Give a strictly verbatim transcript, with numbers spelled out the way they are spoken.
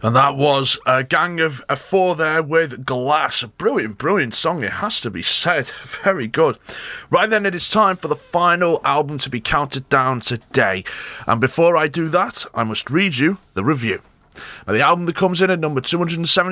And that was a gang of a four there with Glass. A brilliant, brilliant song, it has to be said. Very good. Right then, it is time for the final album to be counted down today. And before I do that, I must read you the review. Now, the album that comes in at number two hundred seventy